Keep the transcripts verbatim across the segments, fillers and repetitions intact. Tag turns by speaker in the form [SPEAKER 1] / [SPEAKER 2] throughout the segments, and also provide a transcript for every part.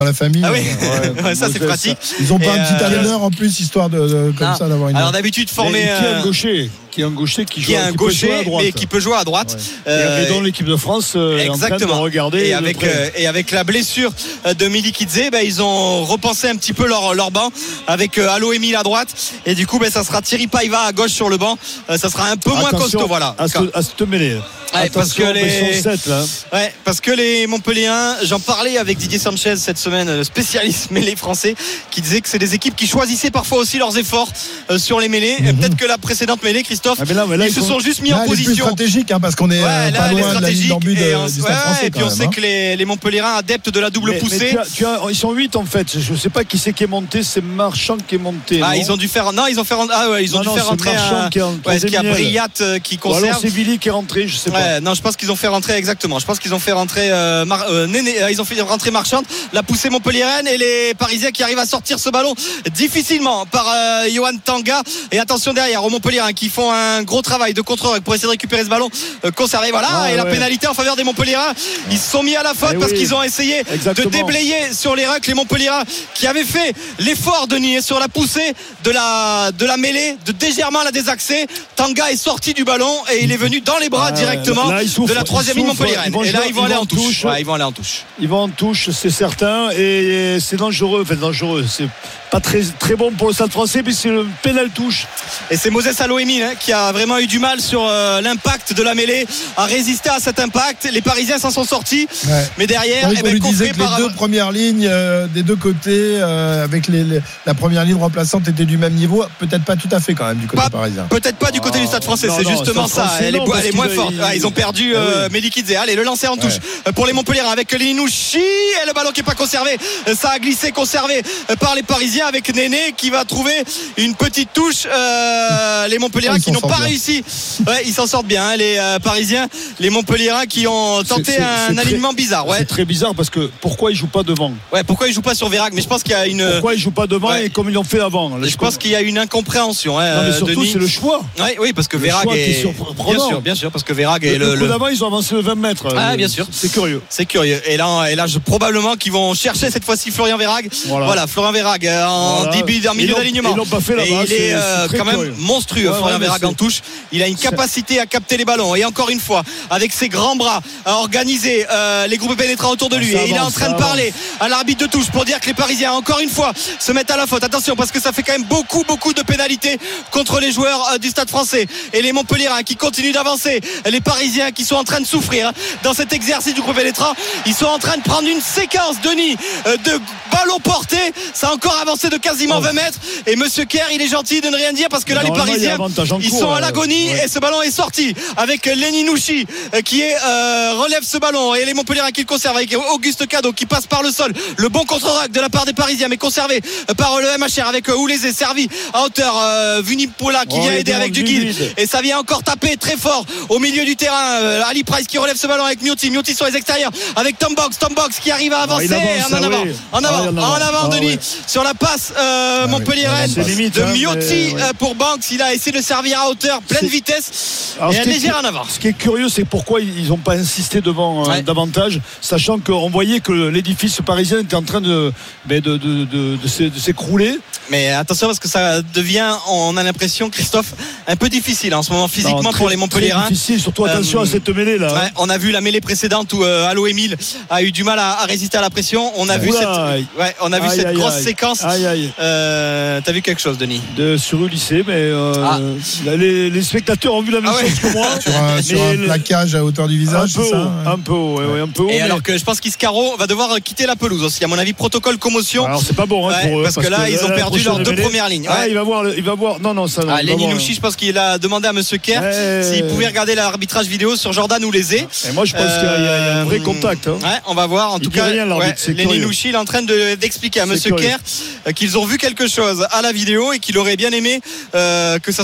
[SPEAKER 1] la famille.
[SPEAKER 2] Ah oui,
[SPEAKER 1] ouais,
[SPEAKER 2] ouais, ça c'est pratique.
[SPEAKER 1] Ils ont pas
[SPEAKER 2] et
[SPEAKER 1] un petit
[SPEAKER 2] euh,
[SPEAKER 1] entraîneur en plus, histoire de, de comme
[SPEAKER 2] non.
[SPEAKER 1] ça d'avoir une.
[SPEAKER 2] Alors d'habitude formé.
[SPEAKER 3] Qui est un
[SPEAKER 2] euh,
[SPEAKER 3] gaucher qui est un gaucher qui,
[SPEAKER 2] qui
[SPEAKER 3] joue,
[SPEAKER 2] est un
[SPEAKER 3] qui peut jouer
[SPEAKER 2] gaucher
[SPEAKER 3] à droite.
[SPEAKER 2] mais qui peut jouer à droite.
[SPEAKER 3] Ouais.
[SPEAKER 2] Euh,
[SPEAKER 3] et dont l'équipe de France euh, est en train de regarder.
[SPEAKER 2] Et avec, euh, et avec la blessure de Milikidze, bah, ils ont repensé un petit peu leur, leur banc avec euh, Alo Emile à droite. Et du coup, bah, ça sera Thierry Paiva à gauche sur le banc. Euh, ça sera un peu moins
[SPEAKER 3] Attention
[SPEAKER 2] costaud. Voilà.
[SPEAKER 3] à, ce, à cette mêlée.
[SPEAKER 2] Ouais, parce que les
[SPEAKER 3] sept, là.
[SPEAKER 2] Ouais, parce que les Montpelliérains, j'en parlais avec Didier Sanchez cette semaine, le spécialiste mêlée français, qui disait que c'est des équipes qui choisisissaient parfois aussi leurs efforts euh, sur les mêlées. Mm-hmm. Et peut-être que la précédente mêlée, Christophe,
[SPEAKER 3] ah, mais là, mais là,
[SPEAKER 2] ils, ils se sont, sont juste mis
[SPEAKER 1] là,
[SPEAKER 2] en position.
[SPEAKER 1] C'est plus stratégique, hein, parce qu'on est
[SPEAKER 2] ouais,
[SPEAKER 1] euh,
[SPEAKER 2] là,
[SPEAKER 1] pas loin de la ligne d'en but de,
[SPEAKER 2] on,
[SPEAKER 1] du Stade
[SPEAKER 2] ouais,
[SPEAKER 1] français.
[SPEAKER 2] Et puis on
[SPEAKER 1] même,
[SPEAKER 2] sait
[SPEAKER 1] hein.
[SPEAKER 2] que les, les Montpelliérains adeptes de la double
[SPEAKER 3] mais,
[SPEAKER 2] poussée.
[SPEAKER 3] Mais tu as, tu as, ils sont huit en fait. Je ne sais pas qui c'est qui est monté. C'est Marchand qui est monté.
[SPEAKER 2] Ah,
[SPEAKER 3] non
[SPEAKER 2] ils ont dû faire. Non, ils ont fait. Ah ouais, ils ont
[SPEAKER 3] non,
[SPEAKER 2] dû
[SPEAKER 3] non,
[SPEAKER 2] faire rentrer un.
[SPEAKER 3] Qui est en,
[SPEAKER 2] ouais, est-ce qu'il y a Briat euh, qui conserve.
[SPEAKER 3] Ou alors c'est Billy qui est rentré. Je sais pas.
[SPEAKER 2] Ouais, non, je pense qu'ils ont fait rentrer exactement. Je pense qu'ils ont fait rentrer euh, Mar, euh, Néné, euh, ils ont fait rentrer Marchand, la poussée montpelliéraine et les Parisiens qui arrivent à sortir ce ballon difficilement par euh, Johan Tanga. Et attention derrière aux Montpelliérains qui font un gros travail de contrôle pour essayer de récupérer ce ballon euh, conservé. Voilà, ah, et ouais. La pénalité en faveur des Montpelliérains. Ils se sont mis à la faute et parce oui. qu'ils ont essayé exactement. de déblayer sur les rucks les Montpelliérains qui avaient fait l'effort de nier sur la poussée de la de la mêlée de Desgermain la désaxée. Tanga est sorti du ballon et il est venu dans les bras ah, directement là, souffre, de la troisième ligne montpelliéraine. Et là ils vont aller en touche. Ouais, ils vont aller en touche.
[SPEAKER 3] Ils vont en touche, c'est certain, et c'est dangereux. Enfin dangereux, c'est pas très très bon pour le Stade Français, mais c'est le pénal touche.
[SPEAKER 2] Et c'est Moses Aloemi hein, qui a vraiment eu du mal sur euh, l'impact de la mêlée, à résister à cet impact. Les Parisiens s'en sont sortis, ouais. mais derrière,
[SPEAKER 1] oui,
[SPEAKER 2] eh
[SPEAKER 1] on
[SPEAKER 2] ben,
[SPEAKER 1] lui disait que
[SPEAKER 2] par...
[SPEAKER 1] les deux premières lignes euh, des deux côtés, euh, avec les, les, la première ligne remplaçante était du même niveau, peut-être pas tout à fait quand même du côté
[SPEAKER 2] pas,
[SPEAKER 1] parisien.
[SPEAKER 2] Peut-être pas du côté oh, du Stade Français, non, c'est non, justement ça. Français, elle, non, est, elle est moins il forte. Il... Ah, ils ont perdu euh, oui. Milikidze. Allez, le lancer en touche ouais. pour les Montpelliérains avec Linouchi et le ballon qui n'est pas conservé. Ça a glissé, conservé par les Parisiens avec Néné qui va trouver une petite touche. Euh, les Montpelliérains qui n'ont pas bien. réussi. Ouais, ils s'en sortent bien, hein, les euh, Parisiens. Les Montpelliérains qui ont tenté c'est, c'est, un c'est alignement très, bizarre. Ouais.
[SPEAKER 3] C'est très bizarre parce que pourquoi ils jouent pas devant ?
[SPEAKER 2] Ouais, pourquoi ils jouent pas sur Vérac ? Mais je pense qu'il y a une.
[SPEAKER 3] Pourquoi ils jouent pas devant ouais. et comme ils l'ont fait avant ?
[SPEAKER 2] Je pense qu'il y a une incompréhension. Hein,
[SPEAKER 3] non, mais surtout
[SPEAKER 2] Denis.
[SPEAKER 3] c'est le choix.
[SPEAKER 2] Ouais, oui, parce que
[SPEAKER 3] le
[SPEAKER 2] Vérac est.
[SPEAKER 3] est
[SPEAKER 2] bien sûr, bien sûr, parce que Vérac est
[SPEAKER 3] le.
[SPEAKER 2] Le,
[SPEAKER 3] le coup d'avant, ils ont avancé de vingt mètres.
[SPEAKER 2] Ah, bien sûr.
[SPEAKER 3] C'est curieux.
[SPEAKER 2] C'est curieux. Et là, et là, je, probablement qu'ils vont chercher cette fois-ci Florian Vérac. Voilà, voilà Florian Vérac en
[SPEAKER 3] voilà.
[SPEAKER 2] début, en milieu d'alignement.
[SPEAKER 3] Ils l'ont pas fait là-bas.
[SPEAKER 2] Et il est, euh,
[SPEAKER 3] c'est
[SPEAKER 2] quand même
[SPEAKER 3] curieux.
[SPEAKER 2] monstrueux, ouais, Florian ouais, Vérac en touche. Il a une capacité à capter les ballons. Et encore une fois, avec ses grands bras, à organiser euh, les groupes pénétrants autour de lui. Ça et avance, il est en train de parler à l'arbitre de touche pour dire que les Parisiens, encore une fois, se mettent à la faute. Attention, parce que ça fait quand même beaucoup, beaucoup de pénalités contre les joueurs euh, du Stade Français. Et les Montpelliérains qui continuent d'avancer. Les Parisiens qui sont en train de souffrir hein, dans cet exercice du groupe pénétrant. Ils sont en train de prendre une séquence, Denis, euh, de ballons portés. Ça a encore avancé de quasiment oh. vingt mètres. Et Monsieur Kerr, il est gentil de ne rien dire parce que là, les Parisiens, ils cours, sont à l'agonie ouais. et ce ballon est sorti avec Linouchi qui est, euh, relève ce ballon et les Montpelliérains qui le conservent avec Auguste Cadeau qui passe par le sol. Le bon contre-rack de la part des Parisiens, mais conservé par le M H R avec Oulezé servi à hauteur. Euh, Vunipola qui oh, vient aider avec du guide. Et ça vient encore taper très fort au milieu du terrain. Euh, Ali Price qui relève ce ballon avec Miotti. Miotti sur les extérieurs avec Tom Box. Tom Box qui arrive à avancer.
[SPEAKER 3] Oh,
[SPEAKER 2] en, avant, oui. en avant, en avant, en avant, ah, Denis, oui. sur la passe euh, ah, Montpelliéraine oui. de Miotti hein, pour Banks. Il a essayé de servir à hauteur, pleine c'est... vitesse. Alors, et un légère en avant.
[SPEAKER 3] Ce qui est curieux, c'est pourquoi ils n'ont pas insisté devant ouais. euh, davantage, sachant qu'on voyait que l'édifice parisien était en train de, de, de, de, de, de s'écrouler.
[SPEAKER 2] Mais attention parce que ça devient, on a l'impression, Christophe, un peu difficile en ce moment physiquement non, très, pour les Montpelliérains.
[SPEAKER 3] Difficile, surtout attention euh, à cette mêlée là.
[SPEAKER 2] Ouais, on a vu la mêlée précédente où euh, Alo Emile a eu du mal à, à résister à la pression. On a Oula, vu cette,
[SPEAKER 3] aïe.
[SPEAKER 2] ouais, on a vu
[SPEAKER 3] aïe,
[SPEAKER 2] cette
[SPEAKER 3] aïe,
[SPEAKER 2] grosse
[SPEAKER 3] aïe.
[SPEAKER 2] séquence.
[SPEAKER 3] Aïe, aïe.
[SPEAKER 2] Euh, t'as vu quelque chose, Denis ?
[SPEAKER 3] De sur Ulysses, mais euh, ah. les, les spectateurs ont vu la même ah ouais. chose que moi.
[SPEAKER 1] sur un, sur un plaquage à hauteur du visage.
[SPEAKER 3] Un peu,
[SPEAKER 1] ça,
[SPEAKER 3] haut, ouais. un peu, haut, ouais, ouais, un peu haut.
[SPEAKER 2] Et
[SPEAKER 3] mais...
[SPEAKER 2] alors que je pense qu'Iscaro va devoir quitter la pelouse aussi. À mon avis, protocole commotion.
[SPEAKER 3] Alors c'est pas bon hein,
[SPEAKER 2] ouais,
[SPEAKER 3] pour eux.
[SPEAKER 2] Parce, parce que là, que ils ont là, perdu leurs deux premières lignes.
[SPEAKER 3] Ah, il va voir, il va voir. Non, non, ça.
[SPEAKER 2] Ah, Linouchi, je pense qu'il a demandé à Monsieur Kerr ouais. s'il pouvait regarder l'arbitrage vidéo sur Jordan Oulezé.
[SPEAKER 3] Et moi, je pense euh, qu'il y a un vrai contact. Hein.
[SPEAKER 2] Ouais, on va voir. En
[SPEAKER 3] il
[SPEAKER 2] tout cas,
[SPEAKER 3] rien,
[SPEAKER 2] ouais, Linouchi, il est en train de, d'expliquer à Monsieur Kerr qu'ils ont vu quelque chose à la vidéo et qu'il aurait bien aimé euh, que ça soit revu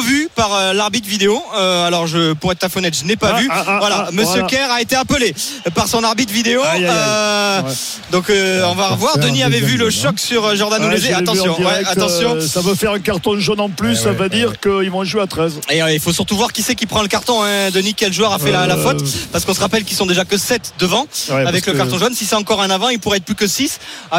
[SPEAKER 2] vu par euh, l'arbitre vidéo. Euh, alors je, pour être honnête, je n'ai pas
[SPEAKER 3] ah,
[SPEAKER 2] vu.
[SPEAKER 3] Ah, ah,
[SPEAKER 2] voilà,
[SPEAKER 3] ah,
[SPEAKER 2] Monsieur
[SPEAKER 3] voilà.
[SPEAKER 2] Kerr a été appelé par son arbitre vidéo.
[SPEAKER 3] Aïe, aïe, aïe.
[SPEAKER 2] Euh,
[SPEAKER 3] Ouais.
[SPEAKER 2] Donc euh, on va revoir. Denis avait vu le choc sur Jordan
[SPEAKER 3] Ouais,
[SPEAKER 2] Ulézé.
[SPEAKER 3] je l'ai vu
[SPEAKER 2] Attention,
[SPEAKER 3] en direct,
[SPEAKER 2] ouais, attention.
[SPEAKER 3] euh, ça veut faire un carton jaune en plus.
[SPEAKER 1] Ouais,
[SPEAKER 3] ça
[SPEAKER 1] ouais,
[SPEAKER 3] veut
[SPEAKER 1] ouais,
[SPEAKER 3] dire
[SPEAKER 1] ouais.
[SPEAKER 3] qu'ils vont jouer à treize.
[SPEAKER 2] Et euh, il faut surtout voir qui c'est qui prend le carton, hein, Denis. Quel joueur a fait la, la
[SPEAKER 3] Euh,
[SPEAKER 2] faute? Parce qu'on se rappelle qu'ils sont déjà que sept devant
[SPEAKER 3] Ouais,
[SPEAKER 2] avec le
[SPEAKER 3] parce que-
[SPEAKER 2] carton jaune. Si c'est encore un avant, il pourrait être plus que six.